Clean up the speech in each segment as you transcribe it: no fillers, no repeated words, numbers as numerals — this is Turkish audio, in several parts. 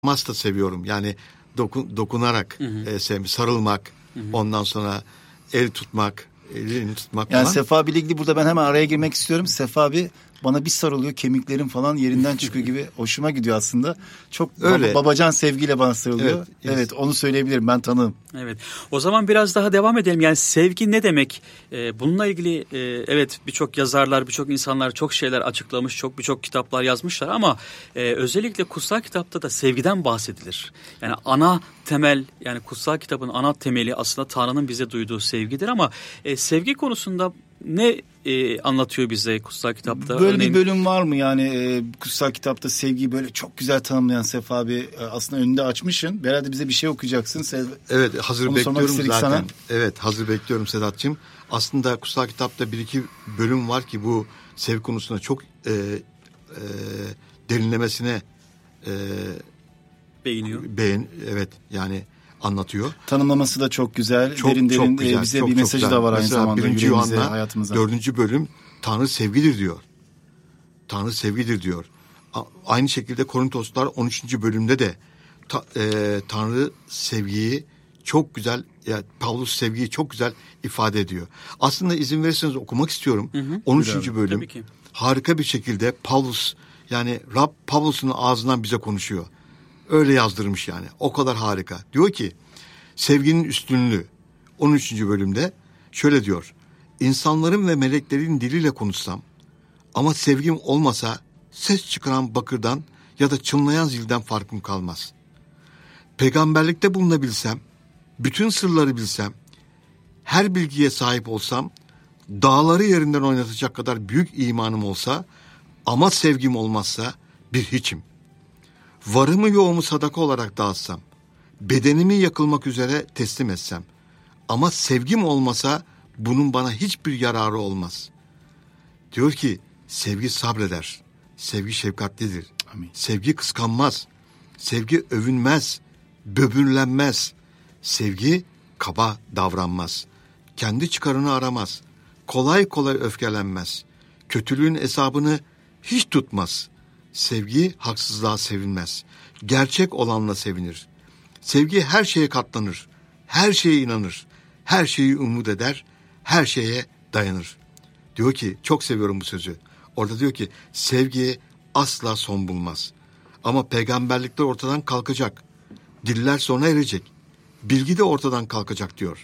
Mas da seviyorum. Yani dokunarak sarılmak, ondan sonra elini tutmak yani falan. Sefa abiyle ilgili burada ben hemen araya girmek istiyorum. Sefa abi bana bir sarılıyor, kemiklerim falan yerinden çıkıyor gibi, hoşuma gidiyor aslında. Çok öyle. Babacan sevgiyle bana sarılıyor. Evet, onu söyleyebilirim, ben tanığım. Evet. O zaman biraz daha devam edelim. Yani sevgi ne demek? Bununla ilgili evet, birçok yazarlar, birçok insanlar çok şeyler açıklamış, birçok kitaplar yazmışlar ama özellikle kutsal kitapta da sevgiden bahsedilir. Yani ana temel, yani kutsal kitabın ana temeli aslında Tanrı'nın bize duyduğu sevgidir ama sevgi konusunda ne anlatıyor bize kutsal kitapta? Böyle bir bölüm var mı yani kutsal kitapta sevgiyi böyle çok güzel tanımlayan? Sefa abi aslında önünde açmışsın. Herhalde bize bir şey okuyacaksın. Evet, hazır onu bekliyorum zaten. Sana. Evet, hazır bekliyorum Sedat'cığım. Aslında kutsal kitapta bir iki bölüm var ki bu sevgi konusunda çok derinlemesine beğeniyor. Evet, yani anlatıyor. Tanımlaması da çok güzel. Derin güzel, bize bir mesajı da var aynı zamanda. 1. Yuhanna hayatımıza. 4. bölüm Tanrı sevgidir diyor. Tanrı sevgidir diyor. Aynı şekilde Korintoslar 13. bölümde de Tanrı sevgiyi çok güzel, yani Pavlus sevgiyi çok güzel ifade ediyor. Aslında izin verirseniz okumak istiyorum. 13. bölüm. Tabii ki. Harika bir şekilde Pavlus, yani Rab Pavlus'un ağzından bize konuşuyor. Öyle yazdırmış yani. O kadar harika. Diyor ki sevginin üstünlüğü 13. bölümde şöyle diyor. İnsanların ve meleklerin diliyle konuşsam ama sevgim olmasa ses çıkaran bakırdan ya da çınlayan zilden farkım kalmaz. Peygamberlikte bulunabilsem, bütün sırları bilsem, her bilgiye sahip olsam, dağları yerinden oynatacak kadar büyük imanım olsa ama sevgim olmazsa bir hiçim. Varımı yoğumu sadaka olarak dağıtsam, bedenimi yakılmak üzere teslim etsem ama sevgim olmasa bunun bana hiçbir yararı olmaz. Diyor ki sevgi sabreder, sevgi şefkatlidir, Amin. Sevgi kıskanmaz, sevgi övünmez, böbürlenmez, sevgi kaba davranmaz, kendi çıkarını aramaz, kolay kolay öfkelenmez, kötülüğün hesabını hiç tutmaz. Sevgi haksızlığa sevinmez, gerçek olanla sevinir. Sevgi her şeye katlanır, her şeye inanır, her şeyi umut eder, her şeye dayanır. Diyor ki, çok seviyorum bu sözü. Orada diyor ki, sevgi asla son bulmaz. Ama peygamberlikler ortadan kalkacak. Diller sona erecek. Bilgi de ortadan kalkacak diyor.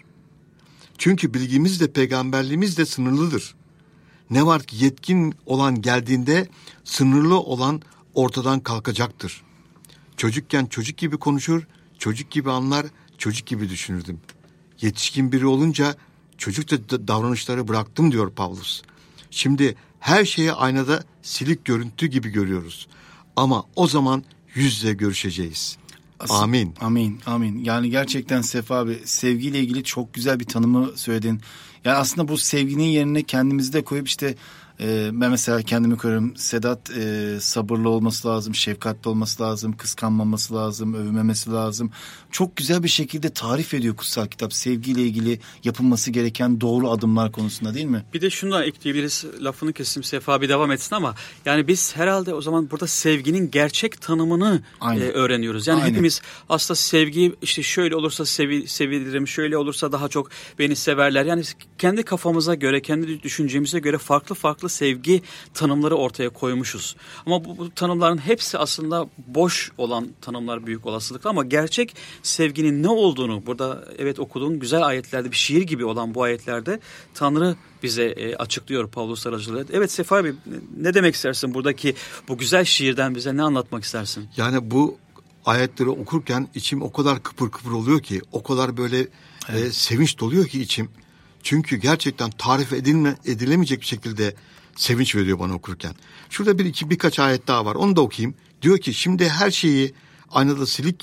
Çünkü bilgimiz de peygamberliğimiz de sınırlıdır. Ne var ki yetkin olan geldiğinde sınırlı olan ortadan kalkacaktır. Çocukken çocuk gibi konuşur, çocuk gibi anlar, çocuk gibi düşünürdüm. Yetişkin biri olunca çocukça davranışları bıraktım diyor Pavlus. Şimdi her şeyi aynada silik görüntü gibi görüyoruz. Ama o zaman yüz yüze görüşeceğiz. Amin. Amin. Amin. Yani gerçekten Sefa abi sevgiyle ilgili çok güzel bir tanımı söyledin. Yani aslında bu sevginin yerine kendimizi de koyup işte ben mesela kendimi koyuyorum. Sedat sabırlı olması lazım, şefkatli olması lazım, kıskanmaması lazım, övmemesi lazım. Çok güzel bir şekilde tarif ediyor kutsal kitap sevgiyle ilgili yapılması gereken doğru adımlar konusunda, değil mi? Bir de şunu da ekleyebiliriz. Lafını kestim, Sefa bir devam etsin ama yani biz herhalde o zaman burada sevginin gerçek tanımını öğreniyoruz. Yani hepimiz aslında sevgiyi işte şöyle olursa sevilirim, şöyle olursa daha çok beni severler. Yani kendi kafamıza göre, kendi düşüncemize göre farklı sevgi tanımları ortaya koymuşuz. Ama bu tanımların hepsi aslında boş olan tanımlar büyük olasılıkla, ama gerçek sevginin ne olduğunu burada evet okuduğun güzel ayetlerde, bir şiir gibi olan bu ayetlerde Tanrı bize açıklıyor Pavlus aracılığıyla. Evet Sefa abi, ne demek istersin buradaki bu güzel şiirden, bize ne anlatmak istersin? Yani bu ayetleri okurken içim o kadar kıpır kıpır oluyor ki, o kadar böyle sevinç doluyor ki içim. Çünkü gerçekten tarif edilemeyecek bir şekilde sevinç veriyor bana okurken. Şurada birkaç ayet daha var. Onu da okuyayım. Diyor ki şimdi her şeyi aynada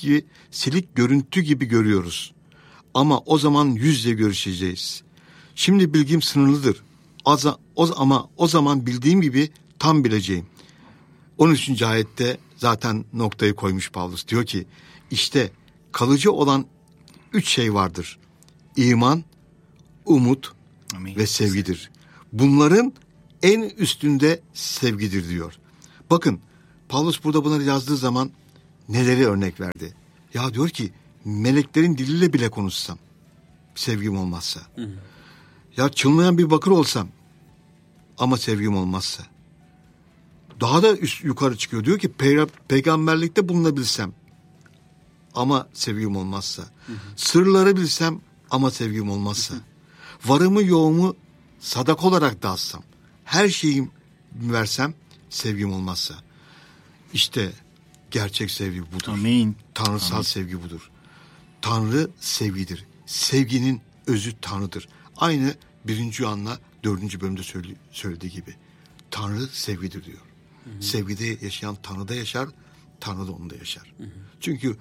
silik görüntü gibi görüyoruz. Ama o zaman yüz yüze görüşeceğiz. Şimdi bilgim sınırlıdır. Ama o zaman bildiğim gibi tam bileceğim. 13. ayette zaten noktayı koymuş Pavlus. Diyor ki işte kalıcı olan 3 şey vardır. İman, umut ve sevgidir. Bunların en üstünde sevgidir diyor. Bakın Pavlus burada bunları yazdığı zaman neleri örnek verdi. Ya diyor ki meleklerin diliyle bile konuşsam sevgim olmazsa. Ya çınlayan bir bakır olsam ama sevgim olmazsa. Daha da yukarı çıkıyor. Diyor ki peygamberlikte bulunabilsem ama sevgim olmazsa. Sırları bilsem ama sevgim olmazsa. Varımı yoğumu sadak olarak dağıtsam. Her şeyimi versem sevgim olmazsa. İşte gerçek sevgi budur. Amin. Tanrısal sevgi budur. Tanrı sevgidir. Sevginin özü Tanrı'dır. Aynı 1. Yuhanna 4. bölümde söylediği gibi. Tanrı sevgidir diyor. Sevgide yaşayan Tanrı'da yaşar, Tanrı da onda yaşar. Çünkü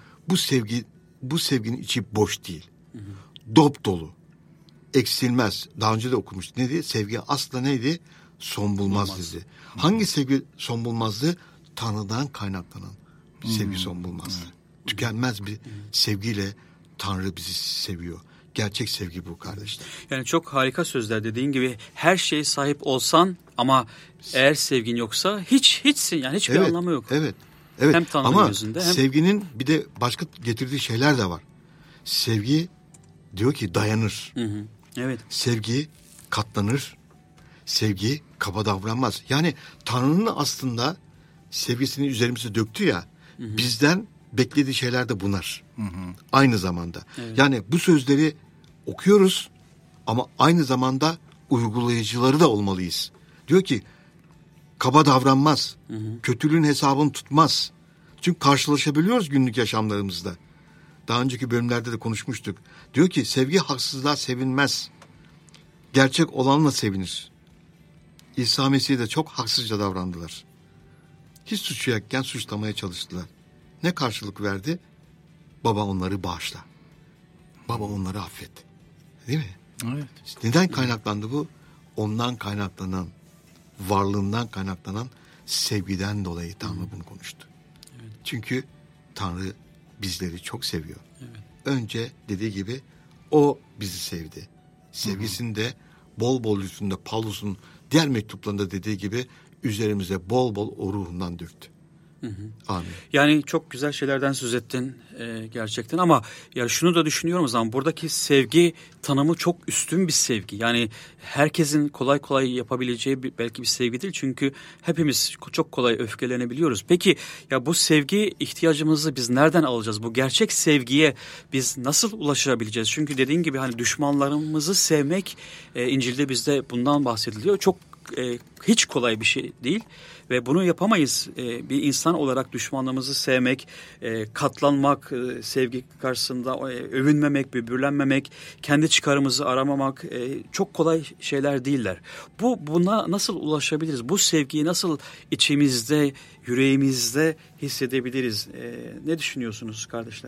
bu sevginin içi boş değil. Dop dolu. Eksilmez. Daha önce de okumuştuk. Neydi? Sevgi asla neydi? Son bulmaz dedi. Hangi sevgi son bulmazdı? Tanrı'dan kaynaklanan sevgi son bulmazdı. Tükenmez bir sevgiyle Tanrı bizi seviyor. Gerçek sevgi bu kardeşler. Yani çok harika sözler, dediğin gibi her şeye sahip olsan ama eğer sevgin yoksa hiçsin, yani hiçbir anlamı yok. Evet. Hem Tanrı'nın gözünde hem sevginin bir de başka getirdiği şeyler de var. Sevgi diyor ki dayanır. Evet. Sevgi katlanır. Sevgi kaba davranmaz. Yani Tanrı'nın aslında sevgisini üzerimize döktü ya. Bizden beklediği şeyler de bunlar. Aynı zamanda. Evet. Yani bu sözleri okuyoruz ama aynı zamanda uygulayıcıları da olmalıyız. Diyor ki kaba davranmaz. Kötülüğün hesabını tutmaz. Çünkü karşılaşabiliyoruz günlük yaşamlarımızda. Daha önceki bölümlerde de konuşmuştuk. Diyor ki sevgi haksızlığa sevinmez. Gerçek olanla sevinir. İsa Mesih'e de çok haksızca davrandılar. Hiç suçu yokken suçlamaya çalıştılar. Ne karşılık verdi? Baba onları bağışla. Baba onları affet. Değil mi? Evet. Neden kaynaklandı bu? Ondan kaynaklanan, varlığından kaynaklanan sevgiden dolayı Tanrı bunu konuştu. Evet. Çünkü Tanrı bizleri çok seviyor. Evet. Önce dediği gibi o bizi sevdi. Sevgisini de bol bol üstünde Pavlus'un diğer mektuplarında dediği gibi üzerimize bol bol o ruhundan döktü. Amin. Yani çok güzel şeylerden söz ettin gerçekten, ama ya şunu da düşünüyorum o zaman, buradaki sevgi tanımı çok üstün bir sevgi. Yani herkesin kolay kolay yapabileceği belki bir sevgi değil, çünkü hepimiz çok kolay öfkelenebiliyoruz. Peki ya bu sevgi ihtiyacımızı biz nereden alacağız? Bu gerçek sevgiye biz nasıl ulaşabileceğiz? Çünkü dediğin gibi hani düşmanlarımızı sevmek, İncil'de bizde bundan bahsediliyor. Çok hiç kolay bir şey değil ve bunu yapamayız. Bir insan olarak düşmanlarımızı sevmek, katlanmak, sevgi karşısında övünmemek, böbürlenmemek, kendi çıkarımızı aramamak çok kolay şeyler değiller. Buna nasıl ulaşabiliriz? Bu sevgiyi nasıl içimizde, yüreğimizde hissedebiliriz? Ne düşünüyorsunuz kardeşler?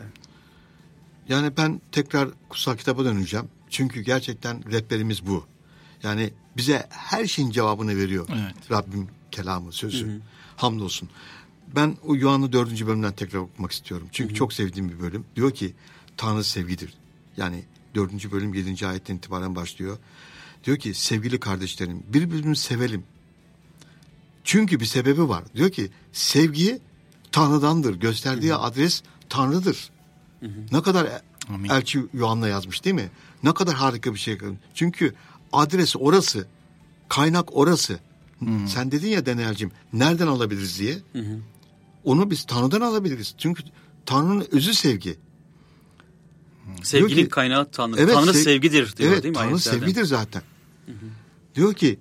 Yani ben tekrar kutsal kitaba döneceğim. Çünkü gerçekten rehberimiz bu. Yani bize her şeyin cevabını veriyor. Evet. Rabbim kelamı, sözü. Hamdolsun. Ben o Yuhanna 4. bölümden tekrar okumak istiyorum. Çünkü çok sevdiğim bir bölüm. Diyor ki Tanrı sevgidir. Yani 4. bölüm 7. ayetten itibaren başlıyor. Diyor ki sevgili kardeşlerim birbirimizi sevelim. Çünkü bir sebebi var. Diyor ki sevgi Tanrı'dandır. Gösterdiği adres Tanrı'dır. Ne kadar elçi Yuhanna yazmış değil mi? Ne kadar harika bir şey. Çünkü adres orası. Kaynak orası. Sen dedin ya Denel'cim nereden alabiliriz diye. Onu biz Tanrı'dan alabiliriz. Çünkü Tanrı'nın özü sevgi. Sevginin kaynağı Tanrı. Evet, Tanrı sevgidir diyor, evet, değil mi? Tanrı sevgidir zaten. Diyor ki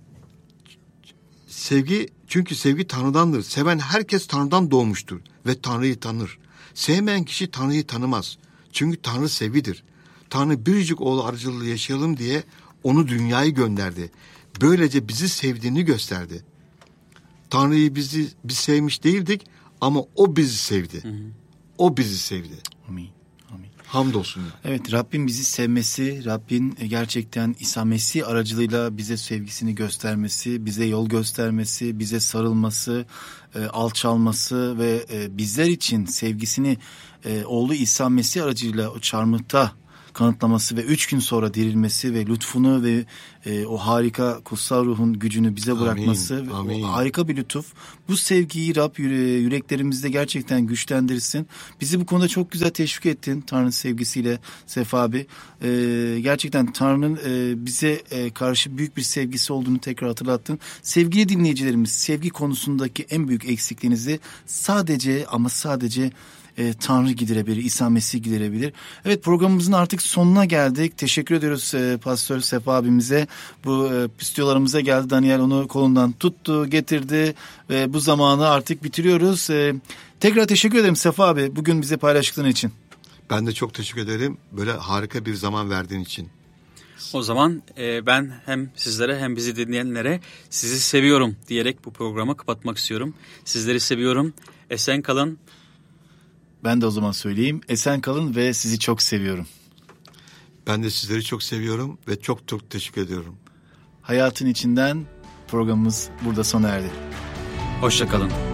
sevgi, çünkü sevgi Tanrı'dandır. Seven herkes Tanrı'dan doğmuştur ve Tanrı'yı tanır. Sevmeyen kişi Tanrı'yı tanımaz. Çünkü Tanrı sevgidir. Tanrı biricik oğlu aracılığıyla yaşayalım diye onu dünyaya gönderdi. Böylece bizi sevdiğini gösterdi. Tanrı'yı biz sevmiş değildik ama o bizi sevdi. O bizi sevdi. Amin. Amin. Hamdolsun. Evet, Rabbin bizi sevmesi, Rabbin gerçekten İsa Mesih aracılığıyla bize sevgisini göstermesi, bize yol göstermesi, bize sarılması, alçalması ve bizler için sevgisini oğlu İsa Mesih aracılığıyla o çarmıhta kanıtlaması ve 3 gün sonra dirilmesi ve lütfunu ve o harika kutsal ruhun gücünü bize bırakması. Amin. O harika bir lütuf. Bu sevgiyi Rab yüreklerimizde gerçekten güçlendirsin. Bizi bu konuda çok güzel teşvik ettin Tanrı'nın sevgisiyle Sefa abi. Gerçekten Tanrı'nın bize karşı büyük bir sevgisi olduğunu tekrar hatırlattın. Sevgili dinleyicilerimiz, sevgi konusundaki en büyük eksikliğinizi sadece ama sadece Tanrı giderebilir, İsa Mesih giderebilir. Evet, programımızın artık sonuna geldik. Teşekkür ediyoruz Pastör Sefa abimize. Bu stüdyolarımıza geldi. Daniel onu kolundan tuttu, getirdi ve bu zamanı artık bitiriyoruz. Tekrar teşekkür ederim Sefa abi bugün bize paylaştıkların için. Ben de çok teşekkür ederim. Böyle harika bir zaman verdiğin için. O zaman ben hem sizlere hem bizi dinleyenlere sizi seviyorum diyerek bu programı kapatmak istiyorum. Sizleri seviyorum. Esen kalın. Ben de o zaman söyleyeyim. Esen kalın ve sizi çok seviyorum. Ben de sizleri çok seviyorum ve çok çok teşekkür ediyorum. Hayatın içinden programımız burada sona erdi. Hoşça kalın.